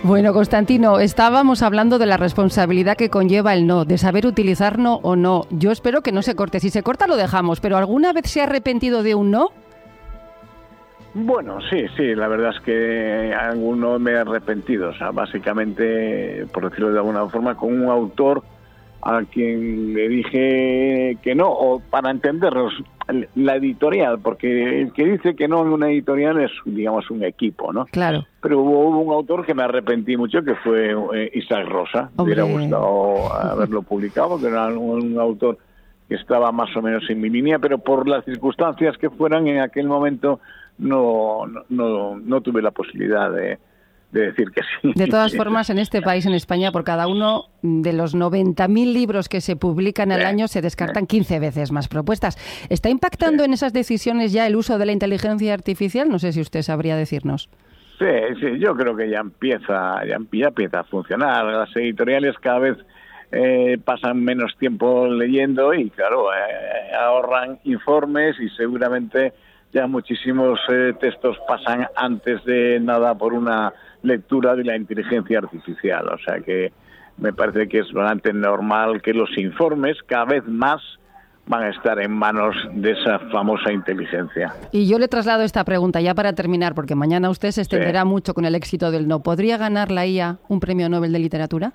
Bueno, Constantino, estábamos hablando de la responsabilidad que conlleva el no, de saber utilizar no o no. Yo espero que no se corte. Si se corta lo dejamos, pero ¿alguna vez se ha arrepentido de un no? Bueno, sí, la verdad es que alguno me he arrepentido. O sea, básicamente, por decirlo de alguna forma, con un autor a quien le dije que no, o para entendernos, la editorial, porque el que dice que no en una editorial es, digamos, un equipo, ¿no? Claro. Pero hubo un autor que me arrepentí mucho, que fue Isaac Rosa. Me hubiera gustado haberlo publicado, porque era un autor que estaba más o menos en mi línea, pero por las circunstancias que fueran en aquel momento no tuve la posibilidad de decir que sí. De todas formas, en este país, en España, por cada uno de los 90.000 libros que se publican al año, se descartan 15 veces más propuestas. ¿Está impactando en esas decisiones ya el uso de la inteligencia artificial? No sé si usted sabría decirnos. Sí, yo creo que ya empieza a funcionar. Las editoriales cada vez pasan menos tiempo leyendo y, claro, ahorran informes y seguramente ya muchísimos textos pasan antes de nada por una lectura de la inteligencia artificial. O sea que me parece que es bastante normal que los informes cada vez más van a estar en manos de esa famosa inteligencia. Y yo le traslado esta pregunta ya para terminar, porque mañana usted se extenderá mucho con el éxito del no. ¿Podría ganar la IA un premio Nobel de Literatura?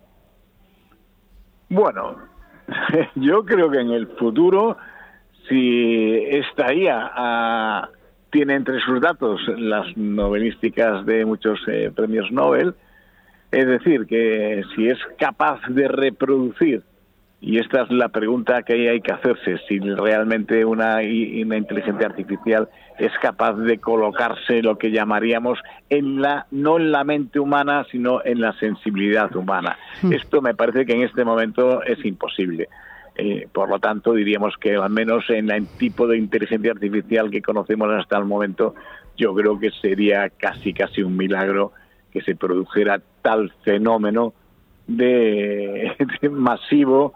Bueno, yo creo que en el futuro, si esta IA tiene entre sus datos las novelísticas de muchos premios Nobel, es decir, que si es capaz de reproducir, y esta es la pregunta que hay que hacerse, si realmente una inteligencia artificial es capaz de colocarse lo que llamaríamos no en la mente humana, sino en la sensibilidad humana. Esto me parece que en este momento es imposible. Por lo tanto, diríamos que al menos en el tipo de inteligencia artificial que conocemos hasta el momento, yo creo que sería casi un milagro que se produjera tal fenómeno de masivo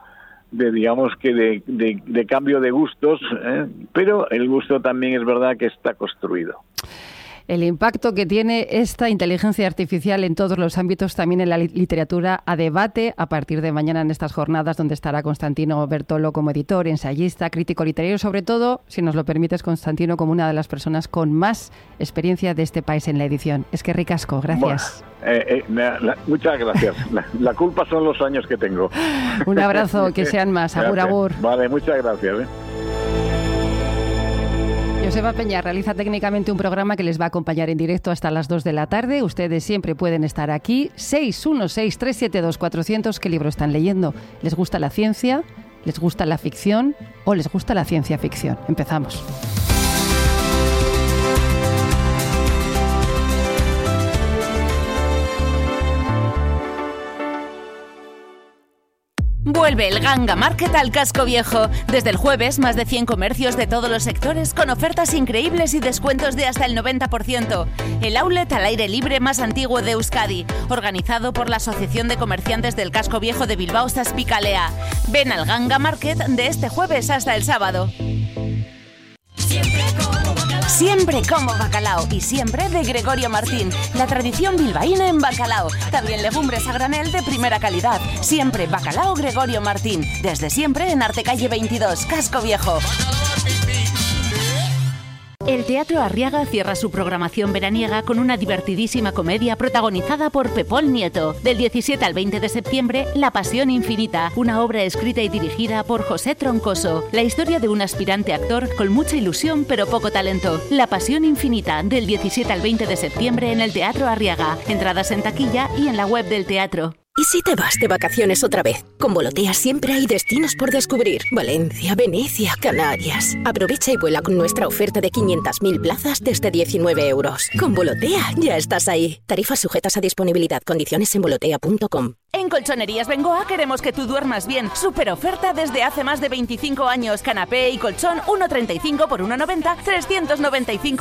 de cambio de gustos, pero el gusto también es verdad que está construido. El impacto que tiene esta inteligencia artificial en todos los ámbitos, también en la literatura, a debate a partir de mañana en estas jornadas, donde estará Constantino Bertolo como editor, ensayista, crítico literario, sobre todo, si nos lo permites, Constantino, como una de las personas con más experiencia de este país en la edición. Es que ricasco, gracias. Bueno, muchas gracias. La culpa son los años que tengo. Un abrazo, que sean más. Agur, agur. Vale, muchas gracias. Joseba Peña realiza técnicamente un programa que les va a acompañar en directo hasta las 2 de la tarde. Ustedes siempre pueden estar aquí. 616-372-400. ¿Qué libro están leyendo? ¿Les gusta la ciencia? ¿Les gusta la ficción? ¿O les gusta la ciencia ficción? Empezamos. Vuelve el Ganga Market al Casco Viejo. Desde el jueves, más de 100 comercios de todos los sectores con ofertas increíbles y descuentos de hasta el 90%. El outlet al aire libre más antiguo de Euskadi, organizado por la Asociación de Comerciantes del Casco Viejo de Bilbao, Zazpicalea. Ven al Ganga Market de este jueves hasta el sábado. Siempre como bacalao y siempre de Gregorio Martín, la tradición bilbaína en bacalao. También legumbres a granel de primera calidad. Siempre bacalao Gregorio Martín. Desde siempre en Artecalle 22, Casco Viejo. El Teatro Arriaga cierra su programación veraniega con una divertidísima comedia protagonizada por Pepón Nieto. Del 17 al 20 de septiembre, La Pasión Infinita, una obra escrita y dirigida por José Troncoso. La historia de un aspirante actor con mucha ilusión pero poco talento. La Pasión Infinita, del 17 al 20 de septiembre en el Teatro Arriaga. Entradas en taquilla y en la web del teatro. ¿Y si te vas de vacaciones otra vez? Con Volotea siempre hay destinos por descubrir. Valencia, Venecia, Canarias. Aprovecha y vuela con nuestra oferta de 500.000 plazas desde 19 euros. Con Volotea ya estás ahí. Tarifas sujetas a disponibilidad. Condiciones en volotea.com. En Colchonerías Bengoa queremos que tú duermas bien. Super oferta desde hace más de 25 años. Canapé y colchón 1,35 por 1,90, 395